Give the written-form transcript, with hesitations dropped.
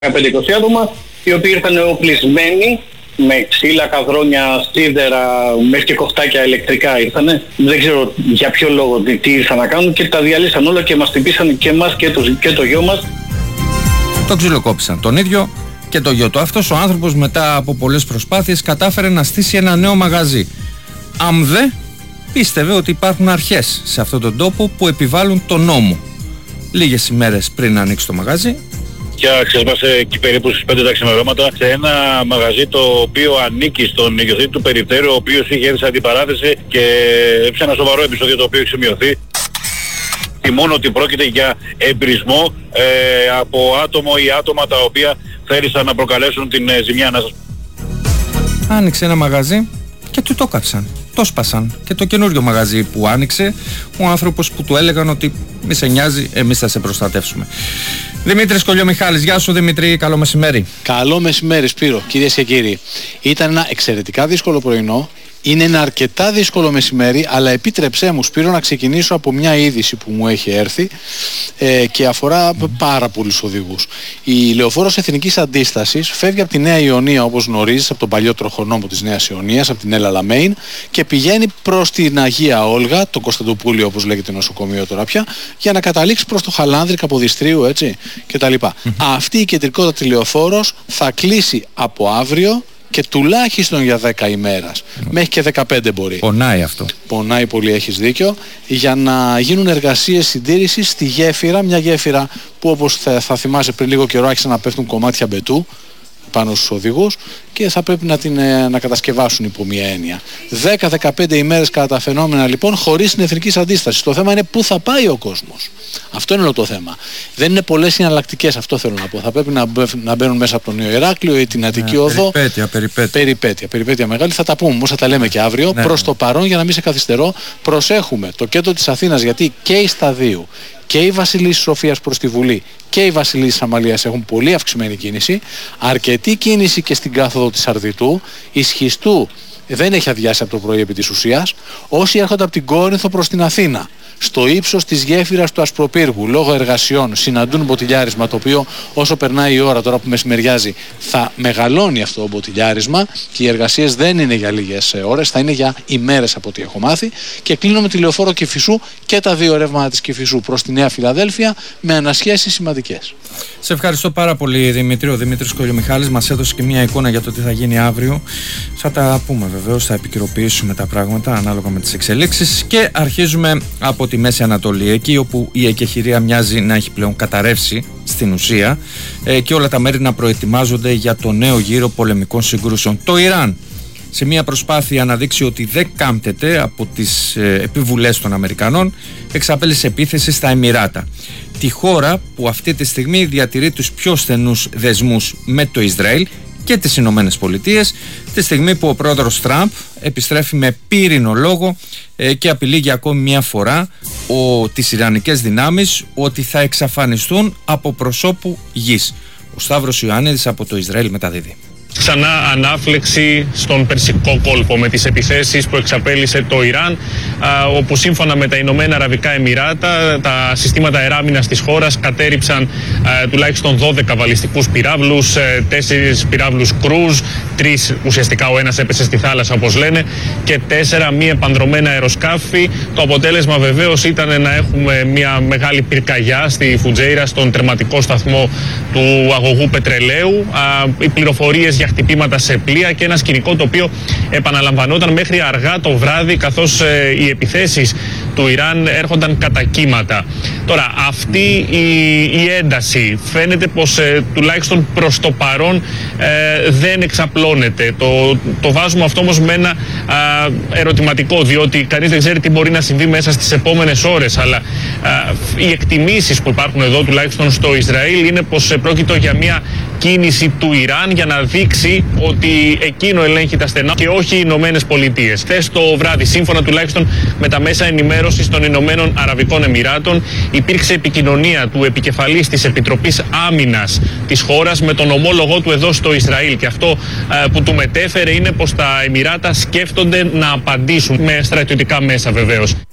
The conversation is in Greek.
15-20 άτομα, οι οποίοι ήρθαν οπλισμένοι με ξύλα, καδρόνια, σίδερα, μέχρι και κοφτάκια ηλεκτρικά ήρθανε. Δεν ξέρω για ποιο λόγο, τι ήρθαν να κάνουν, και τα διαλύσαν όλα και μας χτυπήσαν και εμάς και το γιο μας. Το ξυλοκόπησαν τον ίδιο και το γιο του. Αυτός ο άνθρωπος μετά από πολλές προσπάθειες κατάφερε να στήσει ένα νέο μαγαζί. Αμδε πίστευε ότι υπάρχουν αρχές σε αυτόν τον τόπο που επιβάλλουν τον νόμο. Λίγες ημέρες πριν να ανοίξει το μαγαζί, και ξεσπάσε εκεί περίπου στις 5 τα ξημερώματα σε ένα μαγαζί το οποίο ανήκει στον ιδιοκτήτη του περιπτέρου, ο οποίος είχε έρθει σε αντιπαράθεση και έπιασε ένα σοβαρό επεισόδιο το οποίο έχει σημειωθεί. Μόνο ότι πρόκειται για εμπρισμό από άτομο ή άτομα τα οποία θέλησαν να προκαλέσουν την ζημιά. Άνοιξε ένα μαγαζί και του το κάψαν. Το σπάσαν. Και το καινούριο μαγαζί που άνοιξε, ο άνθρωπος που του έλεγαν ότι μη σε νοιάζει, εμείς θα σε προστατεύσουμε. Δημήτρης Κολιομιχάλης, γεια σου Δημήτρη, καλό μεσημέρι. Καλό μεσημέρι Σπύρο, κυρίες και κύριοι. Ήταν ένα εξαιρετικά δύσκολο πρωινό. Είναι ένα αρκετά δύσκολο μεσημέρι, αλλά επίτρεψέ μου Σπύρο να ξεκινήσω από μια είδηση που μου έχει έρθει και αφορά πάρα πολλούς οδηγούς. Η λεωφόρος Εθνικής Αντίστασης φεύγει από τη Νέα Ιωνία, όπως γνωρίζεις, από τον παλιό τροχονόμο της Νέας Ιωνίας, από την Έλα Λαμέιν, και πηγαίνει προς την Αγία Όλγα, το Κωνσταντοπούλιο όπως λέγεται νοσοκομείο τώρα πια, για να καταλήξει προς το Χαλάνδρη, Καποδιστρίου, έτσι, κτλ. Αυτή η κεντρικότατη λεωφόρος θα κλείσει από αύριο και τουλάχιστον για 10 ημέρες. Μέχρι και 15 μπορεί. Πονάει αυτό. Πονάει πολύ, έχεις δίκιο. Για να γίνουν εργασίες συντήρησης στη γέφυρα, μια γέφυρα που όπως θα θυμάσαι πριν λίγο καιρό άρχισαν να πέφτουν κομμάτια μπετού πάνω στους οδηγούς και θα πρέπει να κατασκευάσουν υπό μια έννοια. 10-15 ημέρες κατά τα φαινόμενα λοιπόν, χωρίς την εθνική αντίσταση. Το θέμα είναι πού θα πάει ο κόσμος. Αυτό είναι όλο το θέμα. Δεν είναι πολλές εναλλακτικές, αυτό θέλω να πω. Θα πρέπει να μπαίνουν μέσα από τον Νέο Ηράκλειο ή την Αττική Οδό. Περιπέτεια μεγάλη. Θα τα πούμε όμως, θα τα λέμε και αύριο. Προς το παρόν, για να μην σε καθυστερώ, προσέχουμε το κέντρο της Αθήνας, γιατί και η Σταδίου και η Βασιλής Σοφίας προς τη Βουλή και η Βασιλής Αμαλίας έχουν πολύ αυξημένη κίνηση. Αρκετή κίνηση και στην κάθοδο της Αρδιτού. Η Σχιστού δεν έχει αδειάσει από το πρωί επί της ουσίας. Όσοι έρχονται από την Κόρινθο προς την Αθήνα, στο ύψος της γέφυρας του Ασπροπύργου, λόγω εργασιών, συναντούν μποτιλιάρισμα, το οποίο όσο περνάει η ώρα, τώρα που μεσημεριάζει, θα μεγαλώνει αυτό το μποτιλιάρισμα και οι εργασίες δεν είναι για λίγες ώρες, θα είναι για ημέρες από ό,τι έχω μάθει. Και κλείνω με τη λεωφόρο Κηφισού και τα δύο ρεύματα της Κηφισού προς τη Νέα Φιλαδέλφια με ανασχέσεις σημαντικές. Σε ευχαριστώ πάρα πολύ Δημήτρη. Ο Δημήτρης Κολιομιχάλης μας έδωσε και μια εικόνα για το τι θα γίνει αύριο. Θα τα πούμε βεβαίως, θα επικαιροποιήσουμε τα πράγματα ανάλογα με τις εξελίξεις και αρχίζουμε από τη Μέση Ανατολή, εκεί όπου η εκεχηρία μοιάζει να έχει πλέον καταρρεύσει στην ουσία και όλα τα μέρη να προετοιμάζονται για το νέο γύρο πολεμικών συγκρούσεων. Το Ιράν, σε μια προσπάθεια να δείξει ότι δεν κάμπτεται από τις επιβουλές των Αμερικανών, εξαπέλυσε επίθεση στα Εμιράτα, τη χώρα που αυτή τη στιγμή διατηρεί τους πιο στενούς δεσμούς με το Ισραήλ και τις Ηνωμένες Πολιτείες, τη στιγμή που ο πρόεδρος Τραμπ επιστρέφει με πύρινο λόγο και απειλεί για ακόμη μια φορά τις Ιρανικές δυνάμεις ότι θα εξαφανιστούν από προσώπου γης. Ο Σταύρος Ιωάννιδης από το Ισραήλ μεταδίδει. Ξανά ανάφλεξη στον Περσικό κόλπο με τις επιθέσεις που εξαπέλυσε το Ιράν, όπου σύμφωνα με τα Ηνωμένα Αραβικά Εμιράτα τα συστήματα αεράμινας της χώρας κατέριψαν τουλάχιστον 12 βαλιστικούς πυράβλους, 4 πυράβλους κρούζ, 3 ουσιαστικά ο ένας έπεσε στη θάλασσα όπως λένε και 4 μη επανδρομένα αεροσκάφη. Το αποτέλεσμα βεβαίως ήταν να έχουμε μια μεγάλη πυρκαγιά στη Φουτζέιρα, στον τερματικό σταθμό του αγωγού πετρελαίου. Οι πληροφορίες για χτυπήματα σε πλοία και ένα σκηνικό το οποίο επαναλαμβανόταν μέχρι αργά το βράδυ, καθώς οι επιθέσεις του Ιράν έρχονταν κατά κύματα. Τώρα αυτή η ένταση φαίνεται πως τουλάχιστον προς το παρόν δεν εξαπλώνεται. Το βάζουμε αυτό όμως με ένα ερωτηματικό, διότι κανείς δεν ξέρει τι μπορεί να συμβεί μέσα στις επόμενες ώρες, αλλά οι εκτιμήσεις που υπάρχουν εδώ τουλάχιστον στο Ισραήλ είναι πως πρόκειται για μια κίνηση του Ιράν για να δείξει ότι εκείνο ελέγχει τα στενά και όχι οι Ηνωμένες Πολιτείες. Χθες το βράδυ, σύμφωνα τουλάχιστον με τα μέσα ενημέρωσης των Ηνωμένων Αραβικών Εμιράτων, υπήρξε επικοινωνία του επικεφαλής της Επιτροπής Άμυνας της χώρας με τον ομόλογό του εδώ στο Ισραήλ. Και αυτό που του μετέφερε είναι πως τα Εμιράτα σκέφτονται να απαντήσουν με στρατιωτικά μέσα βεβαίως.